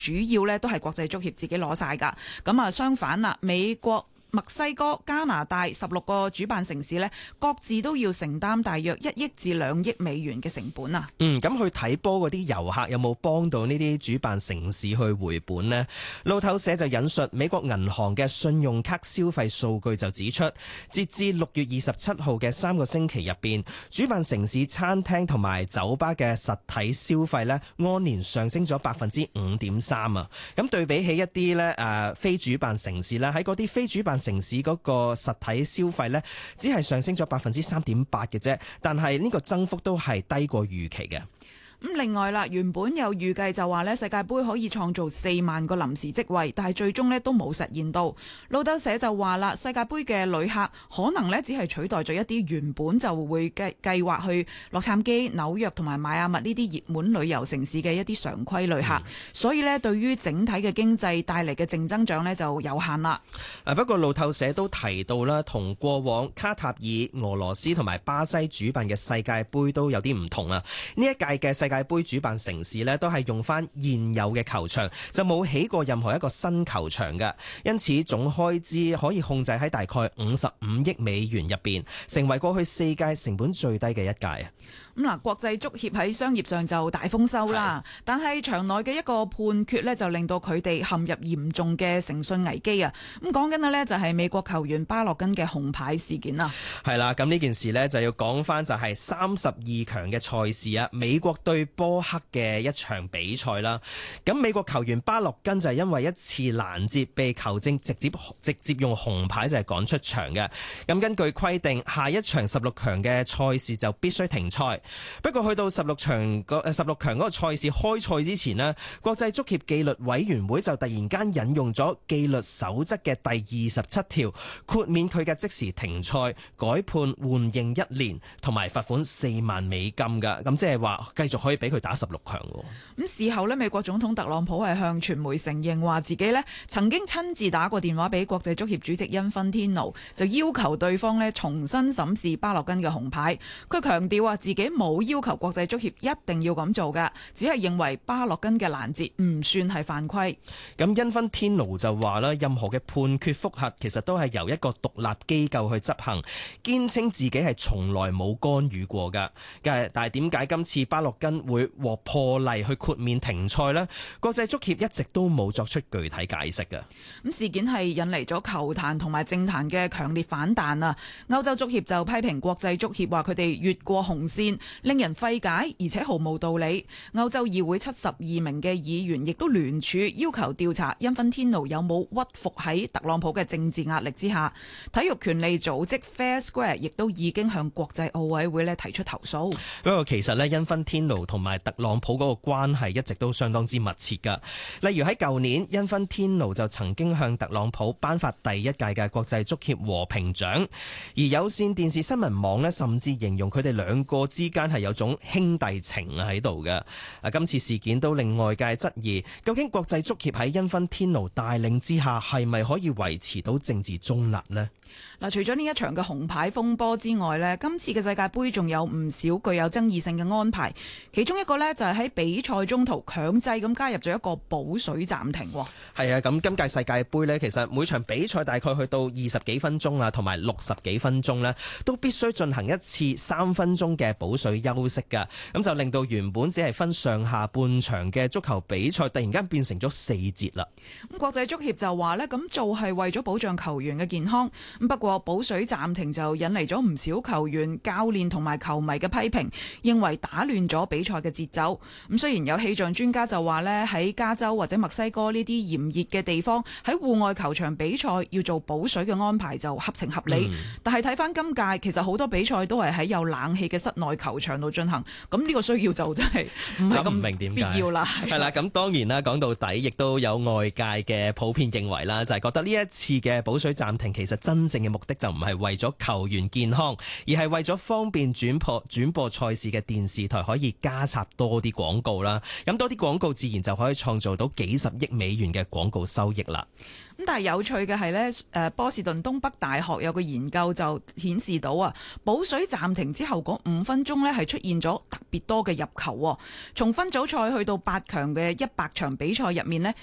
主要咧都係國際足協自己攞晒㗎。咁啊，相反啦，美國、墨西哥、加拿大16個主辦城市呢，各自都要承擔大約1億至2億美元嘅成本啊。 咁去睇波嗰啲遊客有冇幫到呢啲主辦城市去回本呢？路透社就引述美國銀行嘅信用卡消費數據就指出，截至6月27號嘅3個星期入邊，主辦城市餐廳同埋酒吧嘅實體消費呢，按年上升咗5.3%啊。咁對比起一啲呢非主辦城市呢，喺嗰啲非主辦城市嗰個實體消費呢，只係上升咗3.8%嘅啫，但係呢個增幅都係低過預期嘅。 咁另外啦，原本有預計就話咧世界盃可以創造4萬個臨時職位，但係最終咧都冇實現到。路透社就話啦，世界盃嘅旅客可能咧只係取代咗一啲原本就會計劃去洛杉磯、紐約同埋邁阿密呢啲熱門旅遊城市嘅一啲常規旅客，所以咧對於整體嘅經濟帶嚟嘅正增長咧就有限啦。 不過路透社都提到啦，同過往卡塔爾、俄羅斯同埋巴西主辦嘅世界盃都有啲唔同啊！呢一屆嘅世界盃主辦城市呢，都係用翻現有嘅球場，就冇起過任何一個新球場嘅，因此總開支可以控制喺大概55億美元入邊，成為過去4屆成本最低嘅一屆啊！ 咁嗱，國際足協喺商業上就大豐收啦，但係場內嘅一個判決呢，就令到佢哋陷入嚴重嘅誠信危機啊！咁講緊嘅呢，就係美國球員巴洛根嘅紅牌事件啦。 係啦，咁呢件事呢，就要講翻就係32強嘅賽事啊，美國對波克嘅一場比賽啦。咁美國球員巴洛根就係因為一次攔截被球證直接用紅牌就係趕出場嘅。咁根據規定，下一場16強嘅賽事就必須停賽。不過去到16強嗰個賽事開賽之前呢，國際足協紀律委員會就突然間引用咗紀律守則嘅第27條，豁免佢嘅即時停賽、改判緩刑1年同埋罰款4萬美金㗎。咁即係話繼續可以俾佢打16強。 咁事後呢，美國總統特朗普係向傳媒承認話自己呢曾經親自打過電話俾國際足協主席因芬天奴，就要求對方呢重新審視巴洛根嘅紅牌。佢強調話自己冇要求國際足協一定要咁做㗎，只係認為巴洛根嘅攔截唔算係犯規。 咁因芬天奴就話啦，任何嘅判決覆核其實都係由一個獨立機構去執行，堅稱自己係從來冇干預過㗎。但係點解今次巴洛根會獲破例去豁免停賽呢？國際足協一直都冇作出具體解釋㗎。 咁事件係引嚟咗球壇同埋政壇嘅強烈反彈啊！歐洲足協就批評國際足協話佢哋越過紅線，令人費解，而且毫無道理。歐洲議會72名嘅議員亦都聯署要求調查因芬天奴有冇屈服喺特朗普嘅政治壓力之下。體育權利組織 Fair Square 亦都已經向國際奧委會提出投訴。 不過其實因芬天奴同埋特朗普嗰個關係一直都相當之密切㗎。例如喺舊年，因芬天奴就曾經向特朗普頒發第1屆嘅國際足協和平獎，而有線電視新聞網甚至形容佢哋兩個之間係有種兄弟情喺度嘅。今次事件都令外界質疑，究竟國際足協喺因芬天奴帶領之下係咪可以維持到政治中立呢？ 除咗呢一場嘅紅牌風波之外呢，今次嘅世界盃仲有唔少具有爭議性嘅安排，其中一個呢，就係喺比賽中途強制咁加入咗一個補水暫停。 係啊，咁今屆世界盃呢，其實每場比賽大概去到20幾分鐘啊，同埋60幾分鐘呢，都必須進行一次3分鐘嘅補水休息㗎。咁就令到原本只係分上下半場嘅足球比賽，突然間變成咗4節啦。 咁國際足協就話呢，咁做係為咗保障球員嘅健康。不過補水暫停就引嚟咗唔少球員、教練同埋球迷嘅批評，認為打亂咗比賽嘅節奏。咁雖然有氣象專家就話呢，喺加州或者墨西哥呢啲炎熱嘅地方，喺戶外球場比賽要做補水嘅安排就合情合理。但係睇翻今屆，其實好多比賽都係喺有冷氣嘅室內球場度進行，咁呢個需要就真係唔係咁必要啦。 係啦，咁當然啦，講到底亦都有外界嘅普遍認為啦，就係覺得呢一次嘅補水暫停其實真正嘅目的就唔係為咗球員健康，而係為咗方便轉播賽事嘅電視台可以加插多啲廣告啦。咁多啲廣告自然就可以創造到幾十億美元嘅廣告收益啦。 咁但係有趣嘅係呢，波士頓東北大學有個研究就顯示到啊，補水暫停之後嗰5分鐘呢係出現咗特別多嘅入球。從分組賽去到8強嘅100場比賽入面呢，